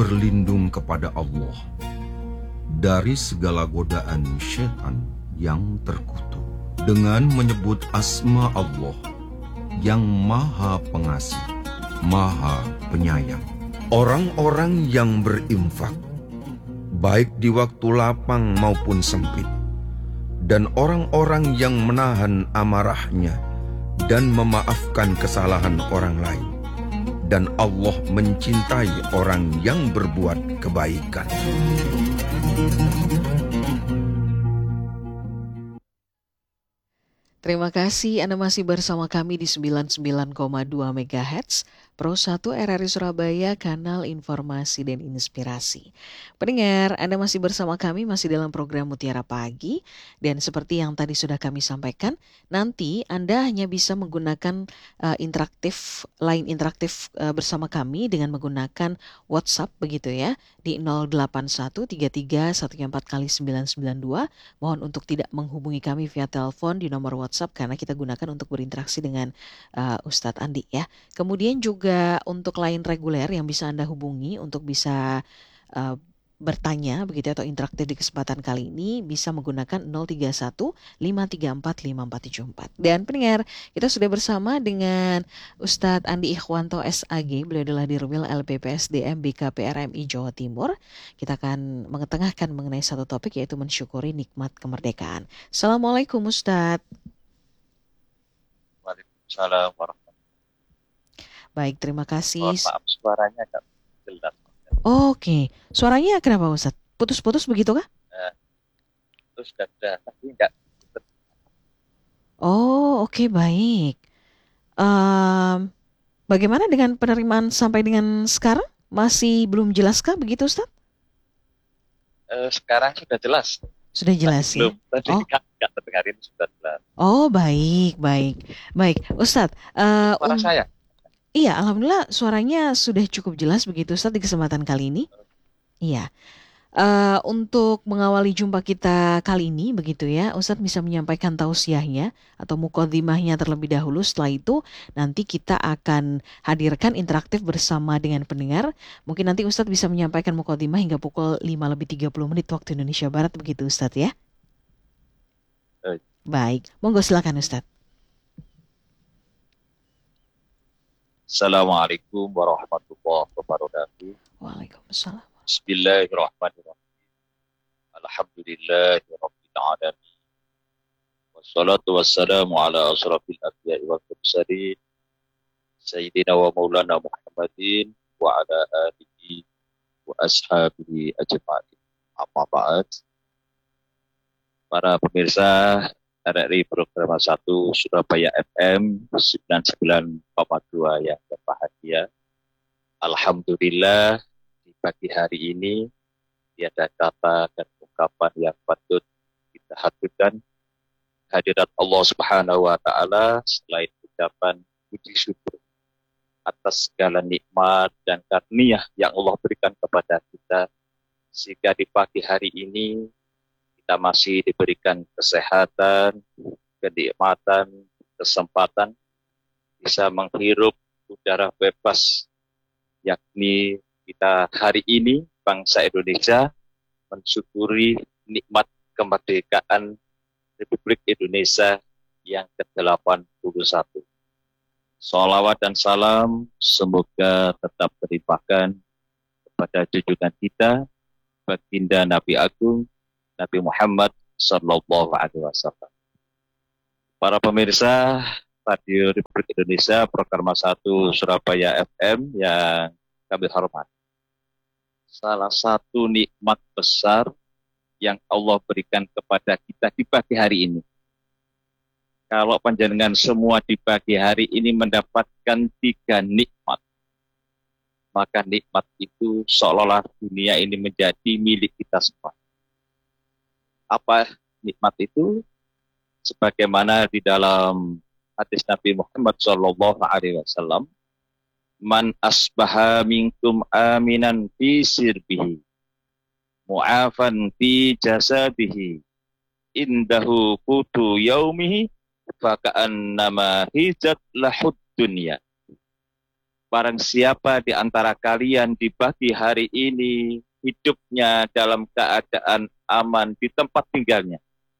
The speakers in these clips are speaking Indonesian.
Berlindung kepada Allah dari segala godaan syaitan yang terkutuk dengan menyebut asma Allah yang Maha Pengasih, Maha Penyayang. Orang-orang yang berinfak, baik di waktu lapang maupun sempit, dan orang-orang yang menahan amarahnya dan memaafkan kesalahan orang lain, dan Allah mencintai orang yang berbuat kebaikan. Terima kasih Anda masih bersama kami di 99,2 MHz Pro 1 RRI Surabaya, kanal informasi dan inspirasi. Pendengar, Anda masih bersama kami, masih dalam program Mutiara Pagi. Dan seperti yang tadi sudah kami sampaikan, nanti Anda hanya bisa menggunakan line interaktif bersama kami dengan menggunakan WhatsApp begitu ya, di 08133144-992. Mohon untuk tidak menghubungi kami via telepon di nomor WhatsApp karena kita gunakan untuk berinteraksi dengan Ustadz Andi ya. Kemudian juga untuk line reguler yang bisa Anda hubungi untuk bisa bertanya begitu atau interaktif di kesempatan kali ini bisa menggunakan 031 534 5474. Dan pendengar, kita sudah bersama dengan Ustadz Andi Ikhwanto SAG, beliau adalah Dirwil LPPSDM BKPRMI Jawa Timur. Kita akan mengetengahkan mengenai satu topik yaitu mensyukuri nikmat kemerdekaan. Assalamualaikum Ustadz. Waalaikumsalam warahmatullahi. Baik, terima kasih. Mohon maaf suaranya agak jelas. Oke, suaranya kenapa Ustadz? Putus-putus begitu kah? Terus sudah tapi enggak. Oh, oke, baik. Bagaimana dengan penerimaan sampai dengan sekarang? Masih belum jelaskah begitu Ustadz? Sekarang sudah jelas. Sudah jelas ya? Belum, tadi enggak terdengarin sudah jelas. Oh, baik. Ustadz. Suara saya? Iya, alhamdulillah suaranya sudah cukup jelas begitu Ustadz di kesempatan kali ini. Iya. Untuk mengawali jumpa kita kali ini begitu ya, Ustadz bisa menyampaikan tausiahnya atau muqaddimahnya terlebih dahulu. Setelah itu nanti kita akan hadirkan interaktif bersama dengan pendengar. Mungkin nanti Ustadz bisa menyampaikan muqaddimah hingga pukul 5:30 waktu Indonesia Barat begitu Ustadz ya. Baik, monggo silakan Ustadz. Assalamualaikum warahmatullahi wabarakatuh. Waalaikumsalam. Bismillahirrahmanirrahim. Alhamdulillahirabbil alamin. Wassalatu wassalamu ala asrofil anbiya'i wal mursalin sayyidina wa maulana Muhammadin wa ala alihi wa ashabihi ajma'in. Amma ba'd. Para pemirsa RRI program 1 Surabaya FM 99,2 yang berbahagia. Alhamdulillah di pagi hari ini tiada kata dan ungkapan yang patut kita haturkan hadirat Allah Subhanahu wa taala selain ucapan puji syukur atas segala nikmat dan karunia yang Allah berikan kepada kita sehingga di pagi hari ini kita masih diberikan kesehatan, kenikmatan, kesempatan bisa menghirup udara bebas, yakni kita hari ini bangsa Indonesia mensyukuri nikmat kemerdekaan Republik Indonesia yang ke-81. Shalawat dan salam semoga tetap terlimpahkan kepada junjungan kita, baginda Nabi Agung Nabi Muhammad Sallallahu Alaihi Wasallam. Para pemirsa Radio Republik Indonesia Program 1 Surabaya FM yang kami hormati. Salah satu nikmat besar yang Allah berikan kepada kita di pagi hari ini. Kalau panjenengan semua di pagi hari ini mendapatkan 3 nikmat, maka nikmat itu seolah-olah dunia ini menjadi milik kita semua. Apa nikmat itu? Sebagaimana di dalam hadis Nabi Muhammad Sallallahu Alaihi Wasallam, man asbaha minkum aminan fi sirbihi, mu'afan fi jasadihi, indahu qutu yaumihi, faka'annama hijat lahud dunya. barang siapa di antara kalian di pagi hari ini hidupnya dalam keadaan aman di tempat tinggalnya,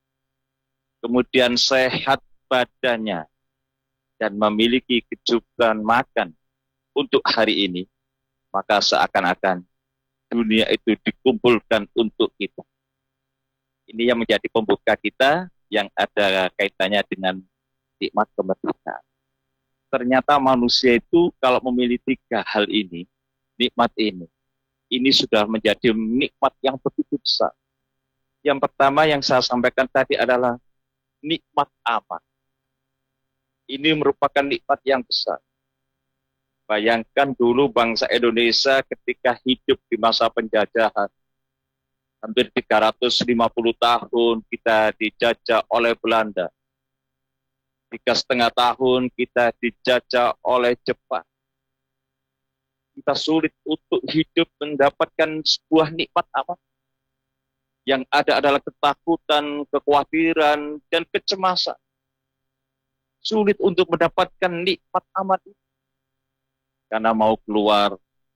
kemudian sehat badannya, dan memiliki kecukupan makan untuk hari ini, maka seakan-akan dunia itu dikumpulkan untuk kita. Ini yang menjadi pembuka kita yang ada kaitannya dengan nikmat kemerdekaan. Ternyata manusia itu kalau memiliki 3 hal ini, nikmat ini sudah menjadi nikmat yang begitu besar. Yang pertama yang saya sampaikan tadi adalah nikmat aman. Ini merupakan nikmat yang besar. Bayangkan dulu bangsa Indonesia ketika hidup di masa penjajahan. Hampir 350 tahun kita dijajah oleh Belanda. 3,5 tahun kita dijajah oleh Jepang. Kita sulit untuk hidup mendapatkan sebuah nikmat aman. Yang ada adalah ketakutan, kekhawatiran, dan kecemasan. Sulit untuk mendapatkan nikmat aman itu. Karena mau keluar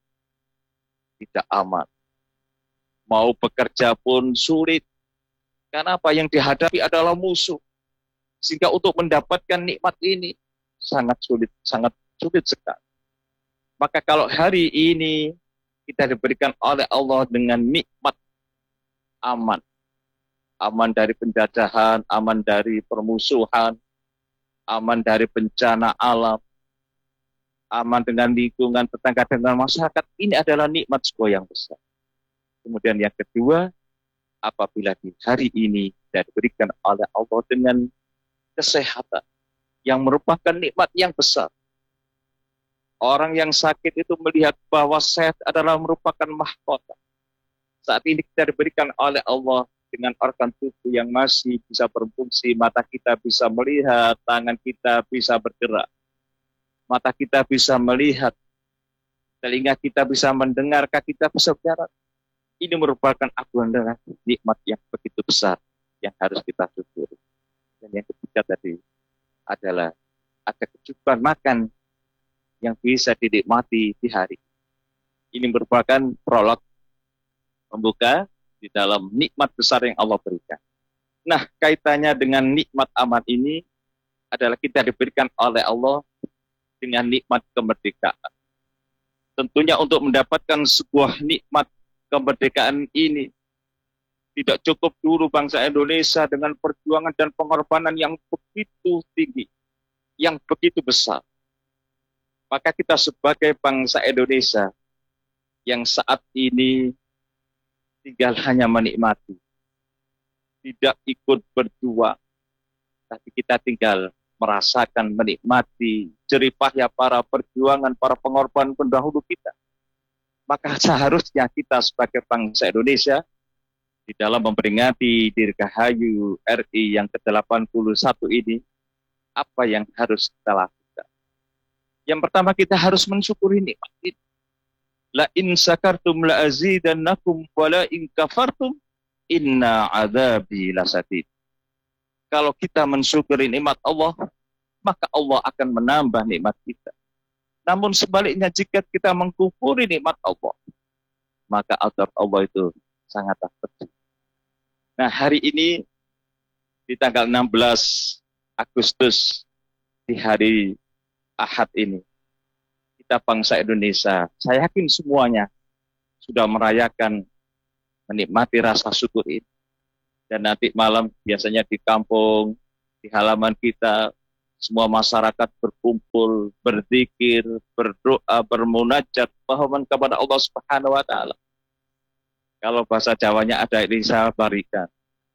tidak aman. Mau bekerja pun sulit. Karena apa yang dihadapi adalah musuh. Sehingga untuk mendapatkan nikmat ini sangat sulit sekali. Maka kalau hari ini kita diberikan oleh Allah dengan nikmat aman. Aman dari penjajahan, aman dari permusuhan, aman dari bencana alam, aman dengan lingkungan, tetangga dengan masyarakat, ini adalah nikmat sebuah yang besar. Kemudian yang kedua, apabila di hari ini kita diberikan oleh Allah dengan kesehatan, yang merupakan nikmat yang besar. Orang yang sakit itu melihat bahwa sehat adalah merupakan mahkota. Saat ini kita diberikan oleh Allah dengan organ tubuh yang masih bisa berfungsi, mata kita bisa melihat, tangan kita bisa bergerak, mata kita bisa melihat, telinga kita bisa mendengar, kaki kita bisa berjalan. Ini merupakan anugerah nikmat yang begitu besar yang harus kita syukuri. Dan yang ketiga tadi adalah ada kecukupan makan yang bisa dinikmati di hari. Ini merupakan prolog pembuka di dalam nikmat besar yang Allah berikan. Nah, kaitannya dengan nikmat aman ini adalah kita diberikan oleh Allah dengan nikmat kemerdekaan. Tentunya untuk mendapatkan sebuah nikmat kemerdekaan ini tidak cukup dulu bangsa Indonesia dengan perjuangan dan pengorbanan yang begitu tinggi, yang begitu besar. Maka kita sebagai bangsa Indonesia yang saat ini tinggal hanya menikmati, tidak ikut berjuang, tapi kita tinggal merasakan, menikmati jerih payah para perjuangan, para pengorbanan pendahulu kita. Maka seharusnya kita sebagai bangsa Indonesia di dalam memperingati Dirgahayu RI yang ke-81 ini, apa yang harus kita lakukan? Yang pertama kita harus mensyukuri nikmat ini. La in sakartum la azidannakum wa la in kafartum inna adzabi lasadid. Kalau kita mensyukuri nikmat Allah, maka Allah akan menambah nikmat kita. Namun sebaliknya jika kita mengkufuri nikmat Allah, maka azab Allah itu sangatlah pedih. Nah, hari ini di tanggal 16 Agustus di hari Ahad ini, kita bangsa Indonesia, saya yakin semuanya sudah merayakan, menikmati rasa syukur ini. Dan nanti malam biasanya di kampung, di halaman kita, semua masyarakat berkumpul, berzikir, berdoa, bermunajat, mohon kepada Allah Subhanahu wa Ta'ala. Kalau bahasa Jawanya ada Elisa Barikan.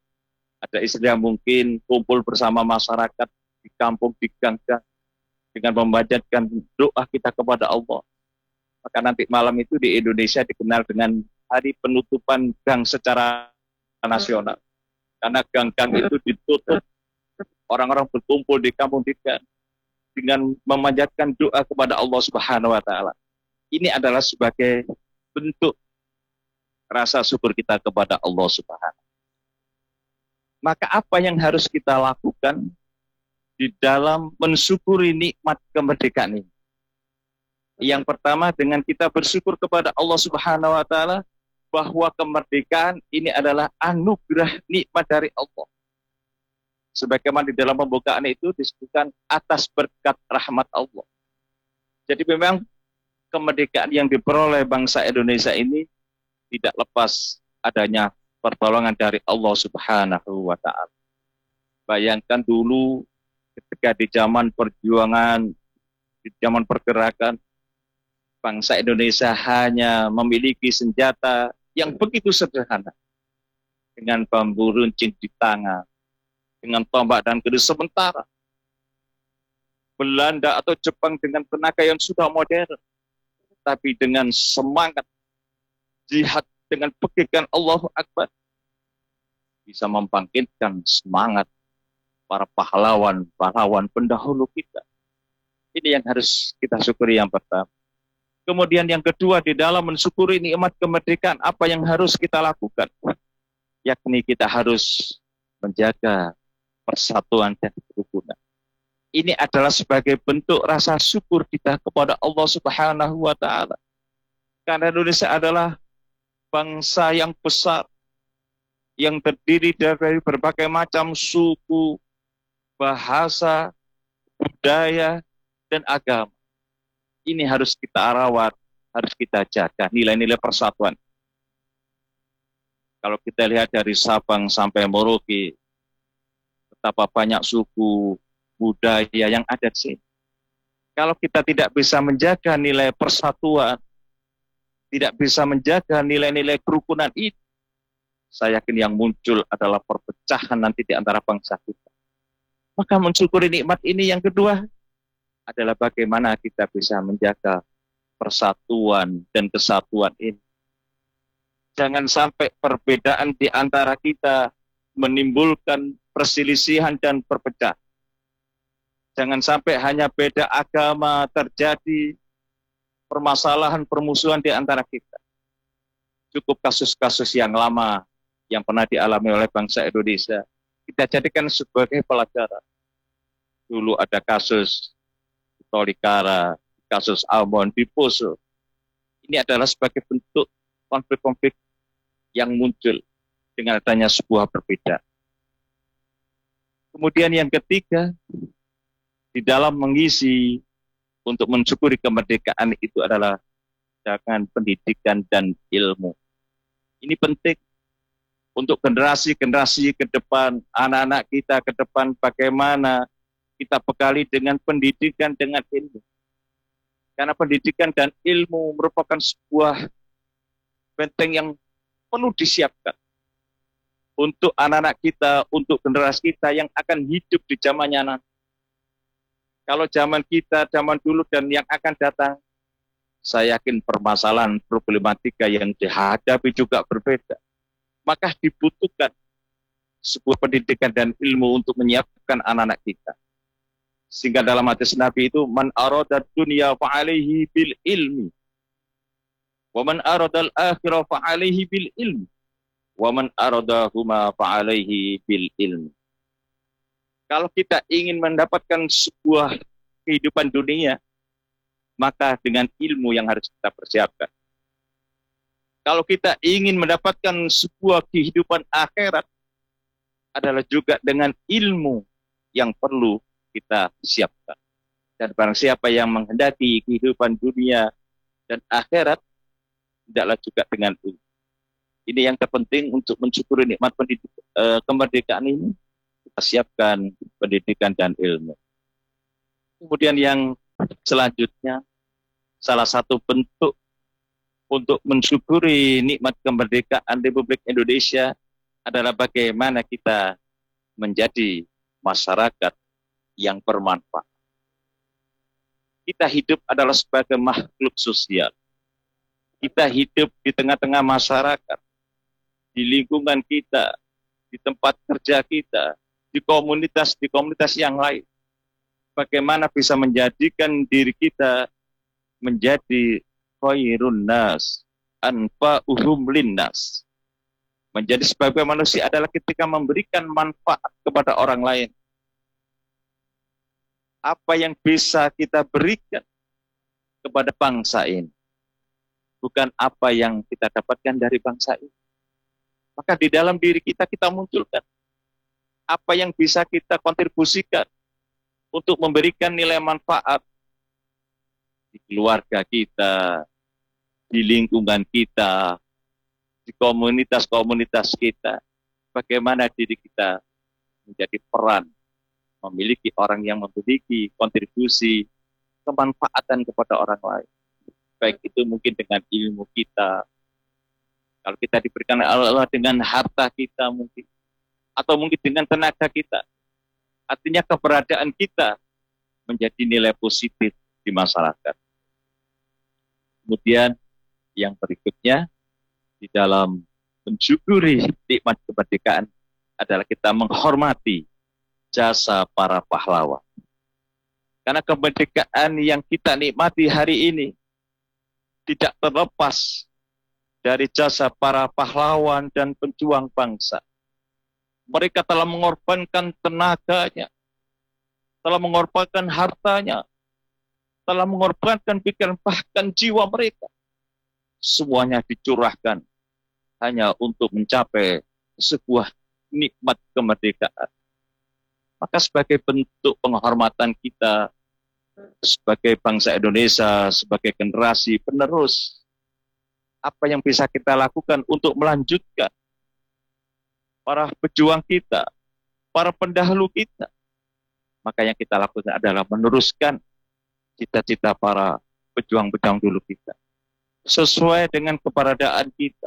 Ada istilah mungkin kumpul bersama masyarakat di kampung, di gang-gang, dengan memanjatkan doa kita kepada Allah. Maka nanti malam itu di Indonesia dikenal dengan hari penutupan gang secara nasional. Karena gang-gang itu ditutup, orang-orang berkumpul di kampung di gang dengan memanjatkan doa kepada Allah Subhanahu wa Ta'ala. Ini adalah sebagai bentuk rasa syukur kita kepada Allah Subhanahu. Maka apa yang harus kita lakukan di dalam mensyukuri nikmat kemerdekaan ini? Yang pertama dengan kita bersyukur kepada Allah Subhanahu wa taala bahwa kemerdekaan ini adalah anugerah nikmat dari Allah. Sebagaimana di dalam pembukaan itu disebutkan atas berkat rahmat Allah. Jadi memang kemerdekaan yang diperoleh bangsa Indonesia ini tidak lepas adanya pertolongan dari Allah Subhanahu wa taala. Bayangkan dulu ketika di zaman perjuangan, di zaman pergerakan, bangsa Indonesia hanya memiliki senjata yang begitu sederhana. Dengan bambu runcing di tangan, dengan tombak dan keris. Sementara Belanda atau Jepang dengan tenaga yang sudah modern, tapi dengan semangat jihad dengan pegangan Allahu Akbar, bisa membangkitkan semangat para pahlawan pendahulu kita. Ini yang harus kita syukuri yang pertama. Kemudian yang kedua, di dalam mensyukuri nikmat kemerdekaan, apa yang harus kita lakukan? Yakni kita harus menjaga persatuan dan kerukunan. Ini adalah sebagai bentuk rasa syukur kita kepada Allah Subhanahu wa taala. Karena Indonesia adalah bangsa yang besar, yang terdiri dari berbagai macam suku, bahasa, budaya, dan agama. Ini harus kita rawat, harus kita jaga nilai-nilai persatuan. Kalau kita lihat dari Sabang sampai Merauke, betapa banyak suku, budaya yang ada di sini. Kalau kita tidak bisa menjaga nilai persatuan, tidak bisa menjaga nilai-nilai kerukunan itu, saya yakin yang muncul adalah perpecahan nanti di antara bangsa kita. Maka mensyukuri nikmat ini yang kedua adalah bagaimana kita bisa menjaga persatuan dan kesatuan ini. Jangan sampai perbedaan di antara kita menimbulkan perselisihan dan perpecahan. Jangan sampai hanya beda agama terjadi permasalahan permusuhan di antara kita. Cukup kasus-kasus yang lama yang pernah dialami oleh bangsa Indonesia kita jadikan sebagai pelajaran. Dulu ada kasus Tolikara, kasus Ambon, di Poso. Ini adalah sebagai bentuk konflik-konflik yang muncul dengan adanya sebuah perbedaan. Kemudian yang ketiga, di dalam mengisi untuk mensyukuri kemerdekaan itu adalah dengan pendidikan dan ilmu. Ini penting untuk generasi-generasi ke depan, anak-anak kita ke depan, bagaimana kita bekali dengan pendidikan, dengan ilmu. Karena pendidikan dan ilmu merupakan sebuah benteng yang perlu disiapkan untuk anak-anak kita, untuk generasi kita yang akan hidup di zamannya nanti. Kalau zaman kita, zaman dulu dan yang akan datang, saya yakin permasalahan problematika yang dihadapi juga berbeda. Maka dibutuhkan sebuah pendidikan dan ilmu untuk menyiapkan anak-anak kita. Sehingga dalam hadis Nabi itu, man arada dunya fa'alaihi bil ilmi, wa man arada al-akhirah fa'alaihi bil ilmi, wa man aradahuma fa'alaihi bil ilmi. Kalau kita ingin mendapatkan sebuah kehidupan dunia, maka dengan ilmu yang harus kita persiapkan. Kalau kita ingin mendapatkan sebuah kehidupan akhirat, adalah juga dengan ilmu yang perlu kita siapkan. Dan barang siapa yang menghendaki kehidupan dunia dan akhirat, tidaklah juga dengan ilmu. Ini yang terpenting untuk mensyukuri nikmat kemerdekaan ini. Kita siapkan pendidikan dan ilmu. Kemudian yang selanjutnya, salah satu bentuk untuk mensyukuri nikmat kemerdekaan Republik Indonesia adalah bagaimana kita menjadi masyarakat yang bermanfaat. Kita hidup adalah sebagai makhluk sosial. Kita hidup di tengah-tengah masyarakat, di lingkungan kita, di tempat kerja kita, di komunitas yang lain. Bagaimana bisa menjadikan diri kita menjadi khairun nas, anfa'uhum linnas. Menjadi sebagai manusia adalah ketika memberikan manfaat kepada orang lain. Apa yang bisa kita berikan kepada bangsa ini, bukan apa yang kita dapatkan dari bangsa ini. Maka di dalam diri kita, kita munculkan apa yang bisa kita kontribusikan untuk memberikan nilai manfaat di keluarga kita, di lingkungan kita, di komunitas-komunitas kita. Bagaimana diri kita menjadi peran, memiliki orang yang memiliki kontribusi, kemanfaatan kepada orang lain. Baik itu mungkin dengan ilmu kita, kalau kita diberikan Allah dengan harta kita mungkin, atau mungkin dengan tenaga kita. Artinya keberadaan kita menjadi nilai positif di masyarakat. Kemudian yang berikutnya, di dalam mensyukuri nikmat kemerdekaan adalah kita menghormati jasa para pahlawan. Karena kemerdekaan yang kita nikmati hari ini tidak terlepas dari jasa para pahlawan dan pejuang bangsa. Mereka telah mengorbankan tenaganya, telah mengorbankan hartanya, telah mengorbankan pikiran, bahkan jiwa mereka. Semuanya dicurahkan hanya untuk mencapai sebuah nikmat kemerdekaan. Maka sebagai bentuk penghormatan kita sebagai bangsa Indonesia, sebagai generasi penerus, apa yang bisa kita lakukan untuk melanjutkan para pejuang kita, para pendahulu kita? Maka yang kita lakukan adalah meneruskan cita-cita para pejuang-pejuang dulu kita. Sesuai dengan keberadaan kita,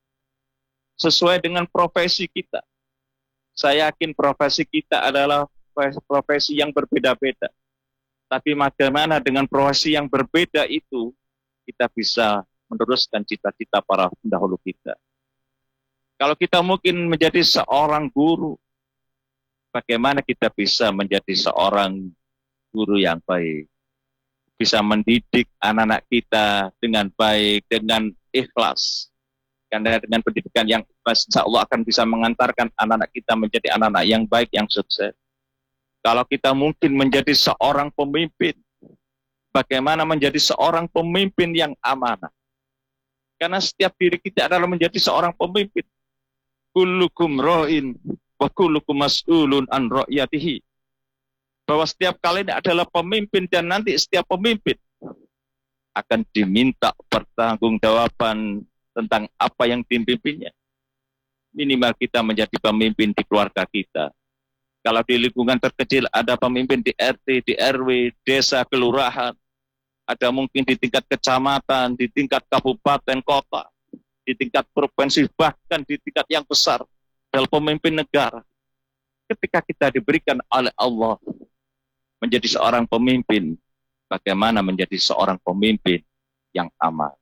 sesuai dengan profesi kita. Saya yakin profesi kita adalah profesi yang berbeda-beda. Tapi bagaimana dengan profesi yang berbeda itu, kita bisa meneruskan cita-cita para pendahulu kita. Kalau kita mungkin menjadi seorang guru, bagaimana kita bisa menjadi seorang guru yang baik? Bisa mendidik anak-anak kita dengan baik, dengan ikhlas. Karena dengan pendidikan yang ikhlas, insya Allah akan bisa mengantarkan anak-anak kita menjadi anak-anak yang baik, yang sukses. Kalau kita mungkin menjadi seorang pemimpin, bagaimana menjadi seorang pemimpin yang amanah? Karena setiap diri kita adalah menjadi seorang pemimpin. Kullukum ra'in wa kullukum mas'ulun an ra'yatihi. Bahwa setiap kalian adalah pemimpin dan nanti setiap pemimpin akan diminta pertanggungjawaban tentang apa yang dipimpinnya. Minimal kita menjadi pemimpin di keluarga kita. Kalau di lingkungan terkecil ada pemimpin di RT, di RW, desa, kelurahan, ada mungkin di tingkat kecamatan, di tingkat kabupaten, kota, di tingkat provinsi, bahkan di tingkat yang besar, adalah pemimpin negara. Ketika kita diberikan oleh Allah menjadi seorang pemimpin, bagaimana menjadi seorang pemimpin yang aman?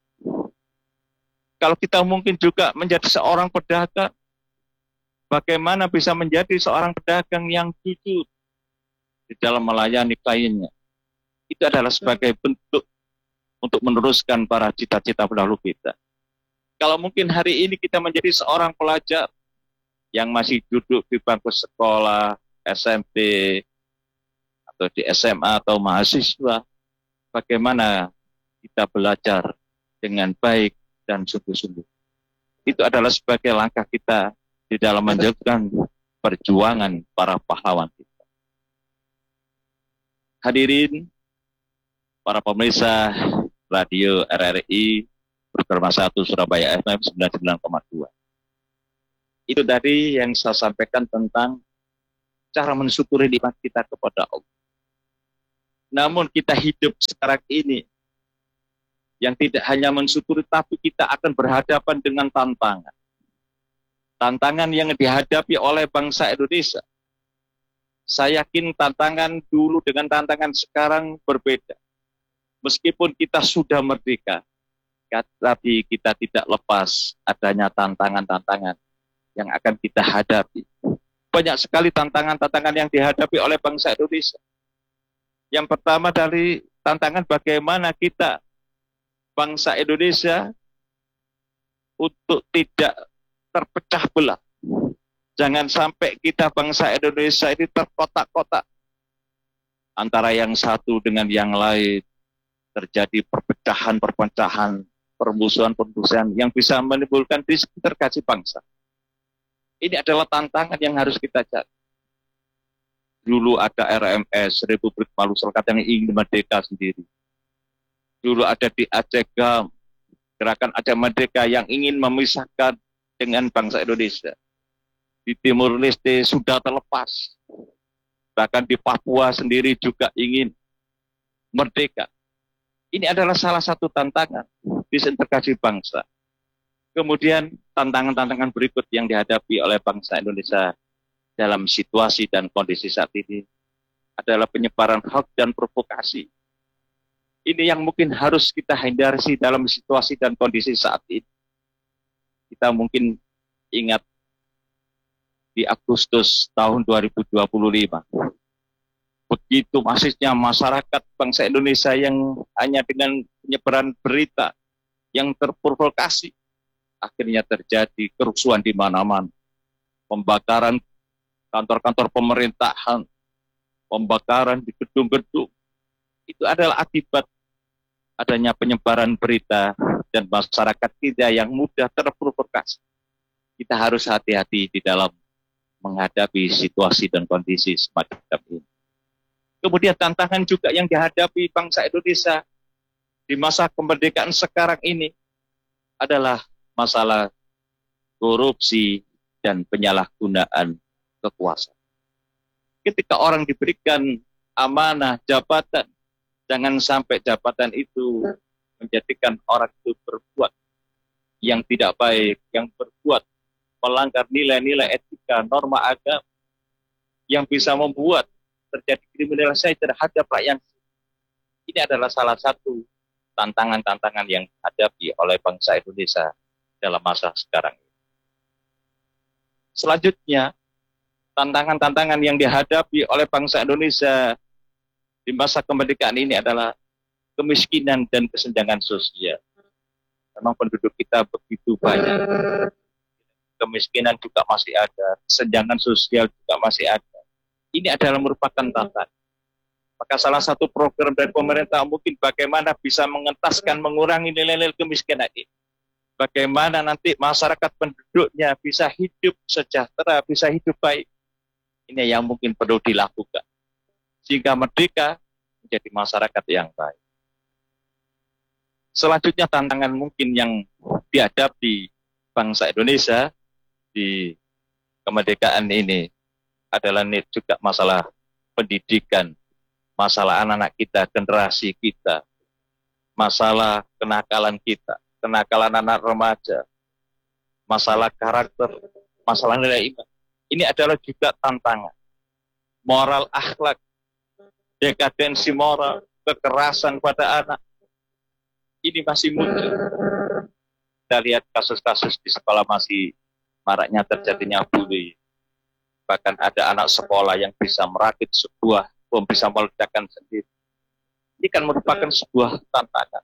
Kalau kita mungkin juga menjadi seorang pedagang, bagaimana bisa menjadi seorang pedagang yang jujur di dalam melayani kliennya? Itu adalah sebagai bentuk untuk meneruskan para cita-cita pendahulu kita. Kalau mungkin hari ini kita menjadi seorang pelajar yang masih duduk di bangku sekolah, SMP, atau di SMA atau mahasiswa, bagaimana kita belajar dengan baik dan sungguh-sungguh. Itu adalah sebagai langkah kita di dalam menjalankan perjuangan para pahlawan kita. Hadirin, para pemirsa Radio RRI, Program 1 Surabaya FM 99,2. Itu tadi yang saya sampaikan tentang cara mensyukuri nikmat kita kepada Allah. Namun kita hidup sekarang ini, yang tidak hanya mensyukuri, tapi kita akan berhadapan dengan tantangan. Tantangan yang dihadapi oleh bangsa Indonesia. Saya yakin tantangan dulu dengan tantangan sekarang berbeda. Meskipun kita sudah merdeka, tapi kita tidak lepas adanya tantangan-tantangan yang akan kita hadapi. Banyak sekali tantangan-tantangan yang dihadapi oleh bangsa Indonesia. Yang pertama dari tantangan bagaimana kita, bangsa Indonesia, untuk tidak terpecah belah. Jangan sampai kita bangsa Indonesia ini terkotak-kotak antara yang satu dengan yang lain. terjadi perpecahan-perpecahan, permusuhan-permusuhan yang bisa menimbulkan disintegrasi bangsa. Ini adalah tantangan yang harus kita cari. Dulu ada RMS, Republik Maluku Selatan yang ingin merdeka sendiri. Dulu ada di Aceh GAM, Gerakan Aceh Merdeka yang ingin memisahkan dengan bangsa Indonesia. Di Timur Leste sudah terlepas. Bahkan di Papua sendiri juga ingin merdeka. Ini adalah salah satu tantangan disintegrasi bangsa. Kemudian tantangan-tantangan berikut yang dihadapi oleh bangsa Indonesia dalam situasi dan kondisi saat ini adalah penyebaran hoax dan provokasi. Ini yang mungkin harus kita hindari dalam situasi dan kondisi saat ini. Kita mungkin ingat di Agustus tahun 2025, begitu masifnya masyarakat bangsa Indonesia yang hanya dengan penyebaran berita yang terprovokasi, akhirnya terjadi kerusuhan di mana-mana. Pembakaran kantor-kantor pemerintahan, pembakaran di gedung-gedung. Itu adalah akibat adanya penyebaran berita dan masyarakat kita yang mudah terprovokasi. Kita harus hati-hati di dalam menghadapi situasi dan kondisi semacam ini. Kemudian tantangan juga yang dihadapi bangsa Indonesia di masa kemerdekaan sekarang ini adalah masalah korupsi dan penyalahgunaan kekuasaan. Ketika orang diberikan amanah jabatan, jangan sampai jabatan itu menjadikan orang itu berbuat yang tidak baik, yang berbuat melanggar nilai-nilai etika, norma agama, yang bisa membuat terjadi kriminalisasi terhadap rakyat. Ini adalah salah satu tantangan-tantangan yang dihadapi oleh bangsa Indonesia dalam masa sekarang ini. Selanjutnya, tantangan-tantangan yang dihadapi oleh bangsa Indonesia di masa kemerdekaan ini adalah kemiskinan dan kesenjangan sosial. Memang penduduk kita begitu banyak. Kemiskinan juga masih ada, kesenjangan sosial juga masih ada. Ini adalah merupakan tantangan. Maka salah satu program dari pemerintah mungkin bagaimana bisa mengentaskan, mengurangi nilai-nilai kemiskinan ini. Bagaimana nanti masyarakat penduduknya bisa hidup sejahtera, bisa hidup baik. Ini yang mungkin perlu dilakukan. Sehingga merdeka menjadi masyarakat yang baik. Selanjutnya tantangan mungkin yang dihadapi bangsa Indonesia di kemerdekaan ini adalah juga masalah pendidikan, masalah anak-anak kita, generasi kita, masalah kenakalan kita, kenakalan anak remaja, masalah karakter, masalah nilai iman. Ini adalah juga tantangan. Moral akhlak, dekadensi moral, kekerasan pada anak, ini masih muncul. Kita lihat kasus-kasus di sekolah masih maraknya terjadinya bully. Bahkan ada anak sekolah yang bisa merakit sebuah bom, bisa meledakkan sendiri. Ini kan merupakan sebuah tantangan.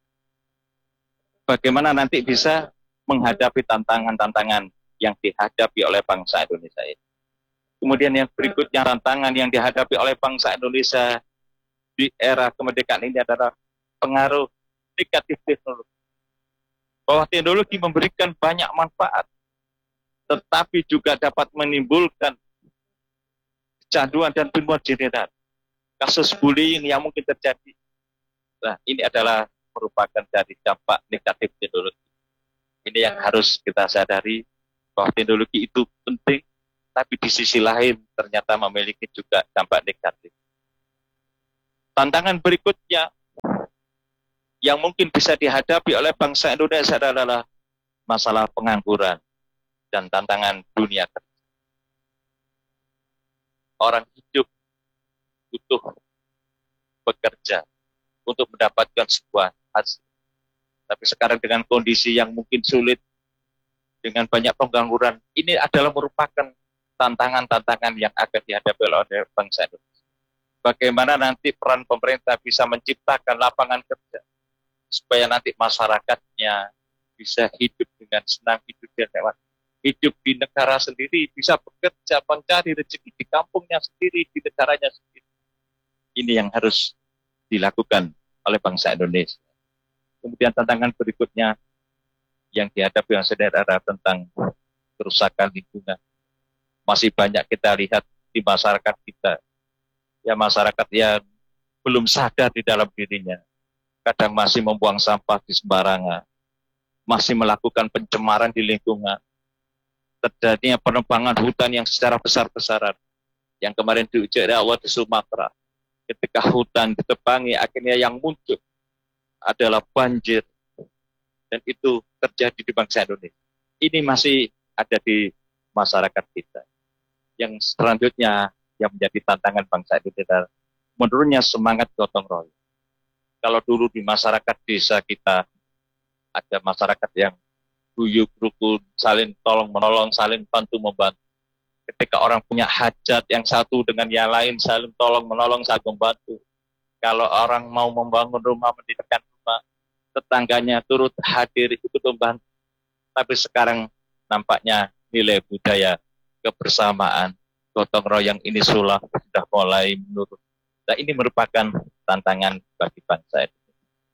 Bagaimana nanti bisa menghadapi tantangan-tantangan yang dihadapi oleh bangsa Indonesia ini. Kemudian yang berikutnya, tantangan yang dihadapi oleh bangsa Indonesia di era kemerdekaan ini adalah pengaruh negatif teknologi. Bahwa teknologi memberikan banyak manfaat, tetapi juga dapat menimbulkan kecanduan dan penuaan general. Kasus bullying yang mungkin terjadi. Nah, ini adalah merupakan dari dampak negatif teknologi. Ini yang harus kita sadari, bahwa teknologi itu penting, tapi di sisi lain ternyata memiliki juga dampak negatif. Tantangan berikutnya yang mungkin bisa dihadapi oleh bangsa Indonesia adalah masalah pengangguran dan tantangan dunia kerja. Orang hidup butuh bekerja untuk mendapatkan sebuah hasil. Tapi sekarang dengan kondisi yang mungkin sulit, dengan banyak pengangguran, ini adalah merupakan tantangan-tantangan yang akan dihadapi oleh bangsa Indonesia. Bagaimana nanti peran pemerintah bisa menciptakan lapangan kerja, supaya nanti masyarakatnya bisa hidup dengan senang, hidup dan hemat. Hidup di negara sendiri, bisa bekerja, mencari rezeki di kampungnya sendiri, di negaranya sendiri. Ini yang harus dilakukan oleh bangsa Indonesia. Kemudian tantangan berikutnya yang dihadapi oleh saudara tentang kerusakan lingkungan. Masih banyak kita lihat di masyarakat kita, ya masyarakat yang belum sadar di dalam dirinya. Kadang masih membuang sampah di sembarangan, masih melakukan pencemaran di lingkungan, terjadinya penebangan hutan yang secara besar-besaran, yang kemarin diuji oleh Allah di Sumatera. Ketika hutan ditebangi, akhirnya yang muncul adalah banjir, dan itu terjadi di bangsa Indonesia. Ini masih ada di masyarakat kita. Yang selanjutnya yang menjadi tantangan bangsa Indonesia, menurunnya semangat gotong royong. Kalau dulu di masyarakat desa kita ada masyarakat yang guyup rukun, saling tolong menolong, saling bantu membantu. Ketika orang punya hajat yang satu dengan yang lain, saling tolong menolong, saling membantu. Kalau orang mau membangun rumah, mendirikan rumah, tetangganya turut hadir ikut membantu. Tapi sekarang nampaknya nilai budaya kebersamaan, gotong royong ini sudah mulai menurun. Nah, ini merupakan tantangan bagi bangsa ini.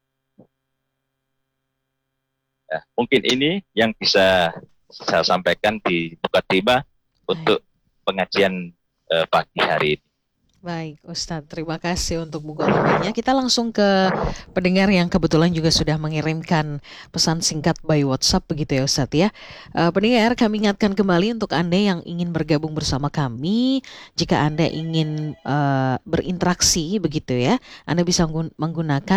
Ya, mungkin ini yang bisa saya sampaikan di Mukadimah untuk pengajian pagi hari ini. Baik, Ustadz, terima kasih untuk mukadimahnya. Kita langsung ke pendengar yang kebetulan juga sudah mengirimkan pesan singkat by WhatsApp begitu ya Ustadz ya. Pendengar, kami ingatkan kembali untuk Anda yang ingin bergabung bersama kami, jika Anda ingin berinteraksi begitu ya, Anda bisa menggunakan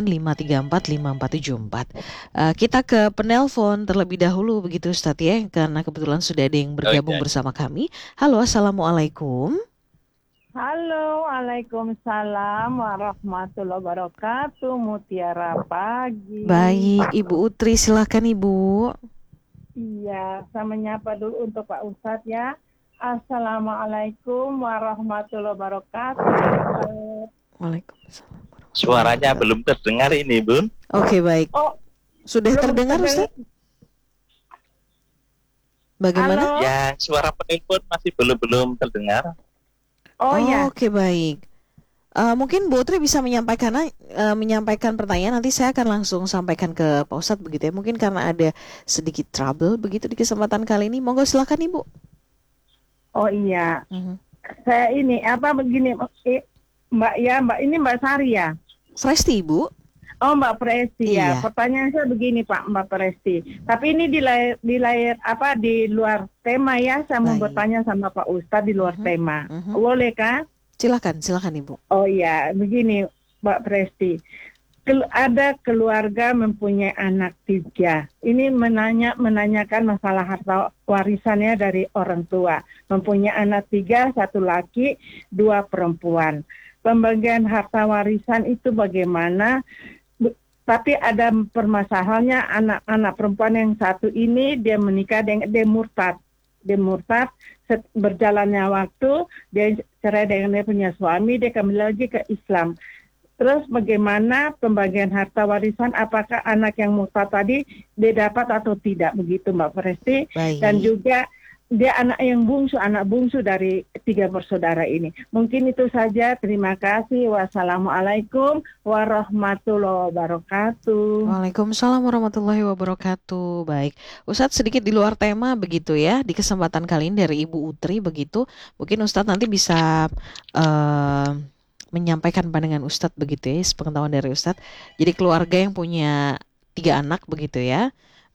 5345474. Kita ke penelpon terlebih dahulu begitu Ustadz ya, karena kebetulan sudah ada yang bergabung bersama kami. Halo, Assalamualaikum. Halo, Waalaikumsalam warahmatullahi wabarakatuh. Mutiara pagi. Baik, Ibu Utri, silakan Ibu. Iya, saya menyapa dulu untuk Pak Ustadz ya. Assalamualaikum warahmatullahi wabarakatuh. Waalaikumsalam. Suaranya belum terdengar ini, Bun. Oke, baik. Oh, sudah terdengar Ustadz? Bagaimana? Halo? Ya, suara penelpon masih belum terdengar. Oh ya. Oke, baik. Mungkin Bu Utri bisa menyampaikan pertanyaan, nanti saya akan langsung sampaikan ke Pak Ustadz begitu ya. Mungkin karena ada sedikit trouble begitu di kesempatan kali ini. Monggo silakan Ibu. Oh iya. Saya ini begini, Mbak ini Mbak Sari ya? Presti Ibu. Oh Mbak Presti Iya. ya. Pertanyaan saya begini Mbak Presti. Tapi ini di luar tema ya. Saya mau Baik. bertanya sama Pak Ustadz di luar tema. Boleh kan? Silakan Ibu. Oh iya, begini Mbak Presti. Ada keluarga mempunyai anak 3. Ini menanyakan masalah harta warisannya dari orang tua. Mempunyai anak 3, 1 laki, 2 perempuan. Pembagian harta warisan itu bagaimana? Tapi ada permasalahannya, anak perempuan yang satu ini dia menikah dengan dia murtad. Berjalannya waktu dia cerai dengan dia punya suami, dia kembali lagi ke Islam. Terus bagaimana pembagian harta warisan, apakah anak yang murtad tadi dia dapat atau tidak, begitu Mbak Presti? Baik. Dan juga dia anak bungsu dari 3 bersaudara ini. Mungkin itu saja. Terima kasih. Wassalamualaikum warahmatullahi wabarakatuh. Waalaikumsalam warahmatullahi wabarakatuh. Baik, Ustadz sedikit di luar tema begitu ya. Di kesempatan kali ini dari Ibu Utri begitu. Mungkin Ustadz nanti bisa menyampaikan pandangan Ustadz begitu ya, sepengetahuan dari Ustadz. Jadi keluarga yang punya 3 anak begitu ya.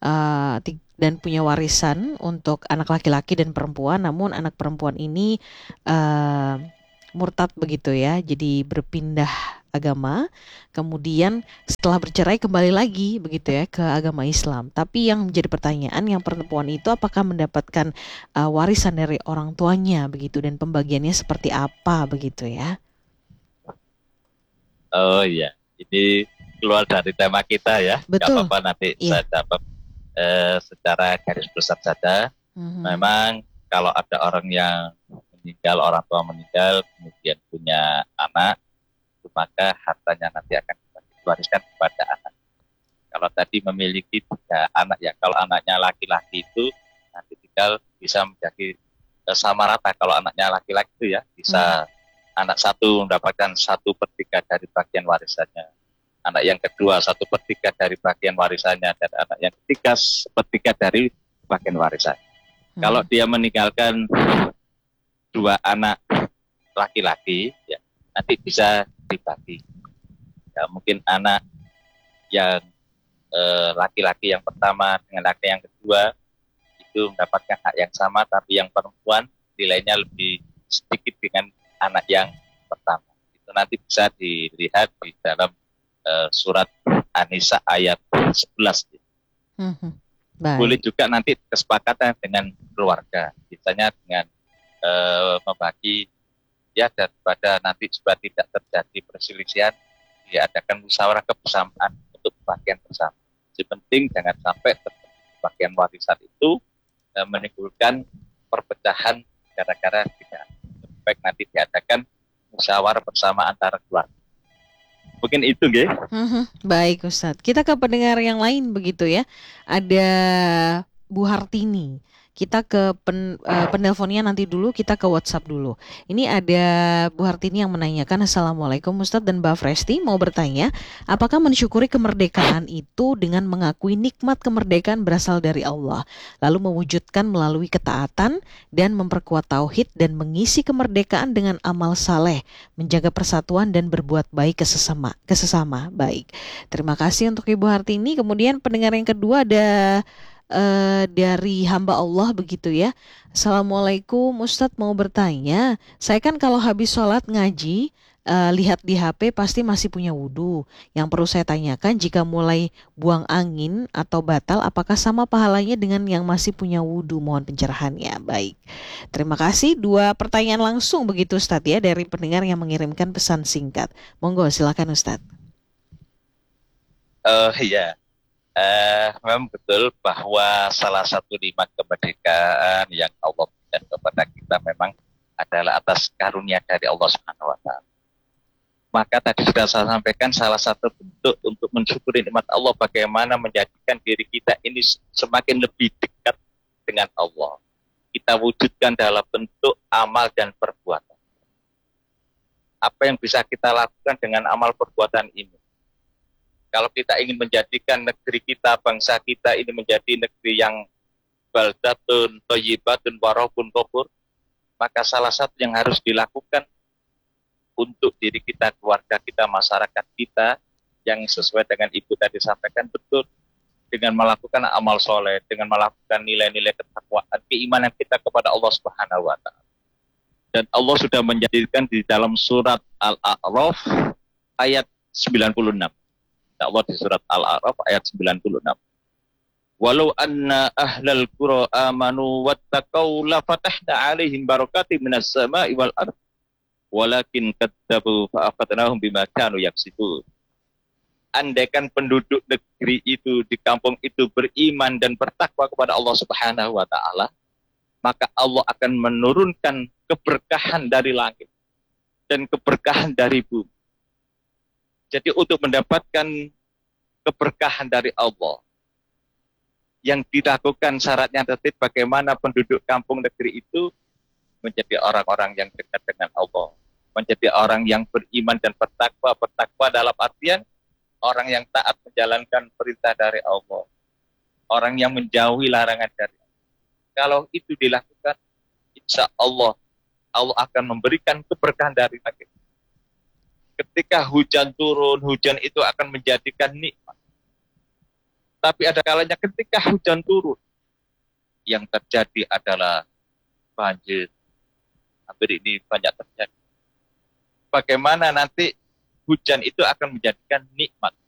Dan punya warisan untuk anak laki-laki dan perempuan, namun anak perempuan ini murtad begitu ya, jadi berpindah agama, kemudian setelah bercerai kembali lagi begitu ya ke agama Islam. Tapi yang menjadi pertanyaan, yang perempuan itu apakah mendapatkan warisan dari orang tuanya begitu, dan pembagiannya seperti apa begitu ya? Oh iya, ini keluar dari tema kita ya. Betul. Gak apa-apa, nanti saya dapat secara garis besar saja. Memang kalau ada orang yang meninggal, orang tua meninggal, kemudian punya anak, maka hartanya nanti akan diwariskan kepada anak. Kalau tadi memiliki 3 anak ya, kalau anaknya laki-laki itu nanti tinggal bisa menjadi sama rata. Kalau anaknya laki-laki itu ya bisa anak 1 mendapatkan 1/3 dari bagian warisannya anak yang kedua 1/3 dari bagian warisannya, dan anak yang ketiga 1/3 dari bagian warisan. Kalau dia meninggalkan 2 anak laki-laki, ya, nanti bisa dibagi. Ya, mungkin anak yang laki-laki yang pertama dengan laki yang kedua itu mendapatkan hak yang sama, tapi yang perempuan nilainya lebih sedikit dengan anak yang pertama. Itu nanti bisa dilihat di dalam surat An-Nisa ayat 11. Baik. Boleh juga nanti kesepakatan dengan keluarga, misalnya dengan membagi, ya, daripada nanti supaya tidak terjadi perselisihan, diadakan musyawarah kebersamaan untuk bagian bersama. Yang penting jangan sampai bagian warisan itu menimbulkan perpecahan gara-gara tidak. Baik, nanti diadakan musyawarah bersama antara keluarga. Mungkin itu, nggih. Baik, Ustadz. Kita ke pendengar yang lain begitu ya. Ada Bu Hartini. Kita ke penelponnya nanti dulu, kita ke WhatsApp dulu. Ini ada Bu Hartini yang menanyakan, Assalamualaikum Ustadz dan Mbak Fresti, mau bertanya, apakah mensyukuri kemerdekaan itu dengan mengakui nikmat kemerdekaan berasal dari Allah, lalu mewujudkan melalui ketaatan dan memperkuat tauhid dan mengisi kemerdekaan dengan amal saleh, menjaga persatuan dan berbuat baik kesesama. Baik, terima kasih untuk Ibu Hartini. Kemudian pendengar yang kedua ada dari hamba Allah begitu ya. Assalamualaikum Ustadz, mau bertanya, saya kan kalau habis sholat ngaji lihat di HP pasti masih punya wudhu. Yang perlu saya tanyakan, jika mulai buang angin atau batal, apakah sama pahalanya dengan yang masih punya wudhu? Mohon pencerahannya. Baik, terima kasih. 2 pertanyaan langsung begitu Ustadz ya, dari pendengar yang mengirimkan pesan singkat. Monggo silakan Ustadz. Iya. Memang betul bahwa salah satu nikmat kemerdekaan yang Allah berikan kepada kita memang adalah atas karunia dari Allah Subhanahu wa Ta'ala. Maka tadi sudah saya sampaikan, salah satu bentuk untuk mensyukuri nikmat Allah bagaimana menjadikan diri kita ini semakin lebih dekat dengan Allah. Kita wujudkan dalam bentuk amal dan perbuatan. Apa yang bisa kita lakukan dengan amal perbuatan ini? Kalau kita ingin menjadikan negeri kita, bangsa kita ini menjadi negeri yang baldatun, thayyibatun, warahun kofur, maka salah satu yang harus dilakukan untuk diri kita, keluarga kita, masyarakat kita, yang sesuai dengan Ibu tadi sampaikan, betul, dengan melakukan amal soleh, dengan melakukan nilai-nilai ketakwaan, keimanan kita kepada Allah Subhanahu wa Ta'ala. Dan Allah sudah menjadikan di dalam surat Al-A'raf ayat 96. Allah di surat Al-A'raf ayat 96. Walau anna ahlal qura amanu wattaqau la fatahna 'alaihim barakatim minas sama'i wal ardh walakin kadzabu fa akhadnahum bima kanu yaksibun. Andaikan penduduk negeri itu, di kampung itu, beriman dan bertakwa kepada Allah Subhanahu wa Ta'ala, maka Allah akan menurunkan keberkahan dari langit dan keberkahan dari bumi. Jadi untuk mendapatkan keberkahan dari Allah, yang dilakukan syaratnya tertib bagaimana penduduk kampung negeri itu menjadi orang-orang yang dekat dengan Allah, menjadi orang yang beriman dan bertakwa. Bertakwa dalam artian orang yang taat menjalankan perintah dari Allah, orang yang menjauhi larangan dari Allah. Kalau itu dilakukan, insya Allah Allah akan memberikan keberkahan dari langit. Ketika hujan turun, hujan itu akan menjadikan nikmat. Tapi ada kalanya ketika hujan turun, yang terjadi adalah banjir. Hampir ini banyak terjadi. Bagaimana nanti hujan itu akan menjadikan nikmat.